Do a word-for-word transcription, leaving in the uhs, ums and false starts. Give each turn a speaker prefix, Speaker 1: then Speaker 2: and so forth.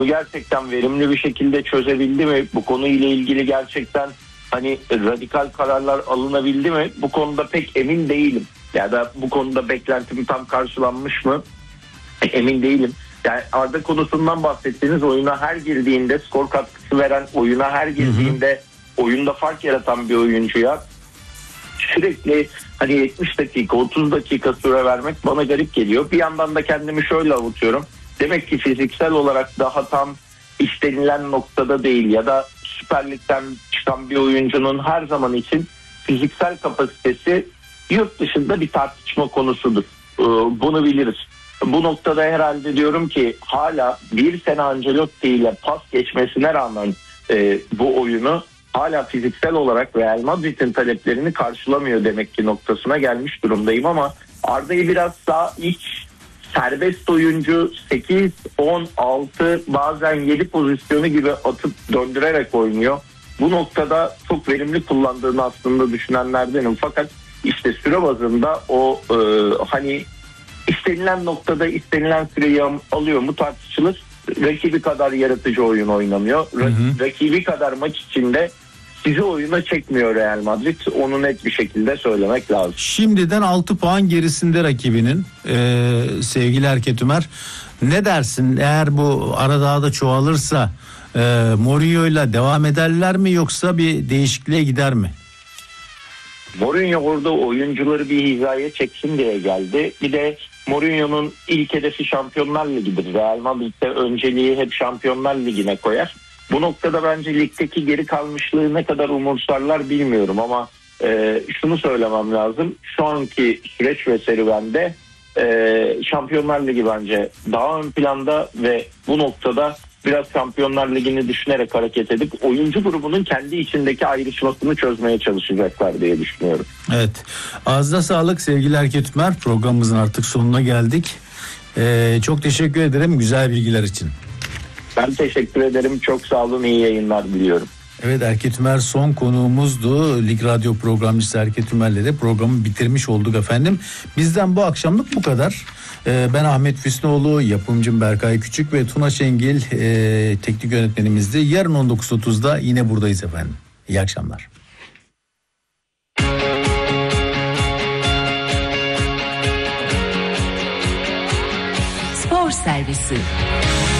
Speaker 1: Bu gerçekten verimli bir şekilde çözebildi mi? Bu konuyla ilgili gerçekten hani radikal kararlar alınabildi mi? Bu konuda pek emin değilim. Ya da bu konuda beklentim tam karşılanmış mı? Emin değilim. Yani Arda konusundan bahsettiğiniz, oyuna her girdiğinde skor katkısı veren, oyuna her girdiğinde hı hı. oyunda fark yaratan bir oyuncuya sürekli hani yetmiş dakika otuz dakika süre vermek bana garip geliyor. Bir yandan da kendimi şöyle avutuyorum. Demek ki fiziksel olarak daha tam istenilen noktada değil ya da Süper Lig'den çıkan bir oyuncunun her zaman için fiziksel kapasitesi yurt dışında bir tartışma konusudur. Bunu biliriz. Bu noktada herhalde diyorum ki hala bir sene Ancelotti ile pas geçmesine rağmen e, bu oyunu hala fiziksel olarak Real Madrid'in taleplerini karşılamıyor demek ki noktasına gelmiş durumdayım, ama Arda'yı biraz daha iç serbest oyuncu sekiz, on, altı bazen yedi pozisyonu gibi atıp döndürerek oynuyor. Bu noktada çok verimli kullandığını aslında düşünenlerdenim, fakat işte süre bazında o e, hani istenilen noktada istenilen süreyi alıyor mu tartışılır. Rakibi kadar yaratıcı oyun oynamıyor. Hı hı. Rakibi kadar maç içinde sizi oyuna çekmiyor Real Madrid. Onu net bir şekilde söylemek lazım.
Speaker 2: Şimdiden altı puan gerisinde rakibinin ee, sevgili Erket Ümer. Ne dersin, eğer bu ara daha da çoğalırsa e, Mourinho'yla devam ederler mi, yoksa bir değişikliğe gider mi?
Speaker 1: Mourinho orada oyuncuları bir hizaya çeksin diye geldi. Bir de Mourinho'nun ilk hedefi Şampiyonlar Ligi'dir. Real Madrid'de önceliği hep Şampiyonlar Ligi'ne koyar. Bu noktada bence ligdeki geri kalmışlığı ne kadar umursarlar bilmiyorum, ama e, şunu söylemem lazım. Şu anki süreç ve serüvende e, Şampiyonlar Ligi bence daha ön planda ve bu noktada biraz Şampiyonlar Ligi'ni düşünerek hareket edip oyuncu grubunun kendi içindeki ayrışmasını çözmeye çalışacaklar diye düşünüyorum.
Speaker 2: Evet. Ağzına sağlık sevgili Erket Ümer. Programımızın artık sonuna geldik. Ee, çok teşekkür ederim güzel bilgiler için.
Speaker 1: Ben teşekkür ederim. Çok sağ olun. İyi yayınlar diliyorum.
Speaker 2: Evet, Erket Ümer son konuğumuzdu. Lig Radyo programcısı Erket Ümer'le de programı bitirmiş olduk efendim. Bizden bu akşamlık bu kadar. Ee, ben Ahmet Füsnoğlu, yapımcım Berkay Küçük ve Tuna Şengil e, teknik yönetmenimizdi. Yarın on dokuz otuzda yine buradayız efendim. İyi akşamlar.
Speaker 3: Spor Servisi.